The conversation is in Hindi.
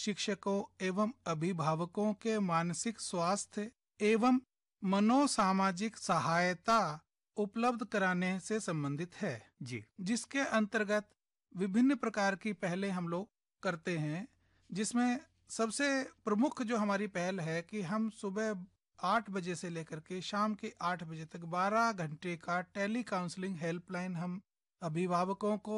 शिक्षकों एवं अभिभावकों के मानसिक स्वास्थ्य एवं मनोसामाजिक सहायता उपलब्ध कराने से संबंधित है जी। जिसके अंतर्गत विभिन्न प्रकार की पहलें हम लोग करते हैं, जिसमें सबसे प्रमुख जो हमारी पहल है कि हम सुबह 8 बजे से लेकर के शाम के 8 बजे तक 12 घंटे का टेली काउंसलिंग हेल्पलाइन हम अभिभावकों को